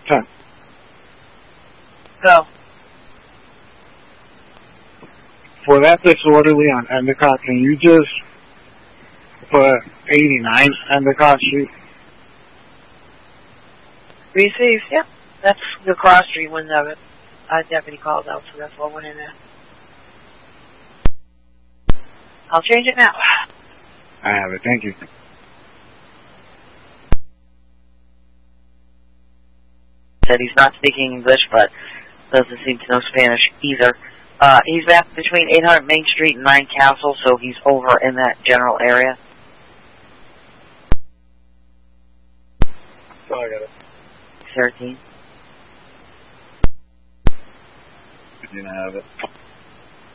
10. Go. For that disorderly on Endicott, can you just put 89 Endicott Street? Receive, yeah. That's the cross street when the deputy called out, so that's what went in there. I'll change it now. I have it, thank you. Said he's not speaking English, but doesn't seem to know Spanish either. He's back between 800 Main Street and 9 Castle, so he's over in that general area. So I got it. 13. I didn't have it.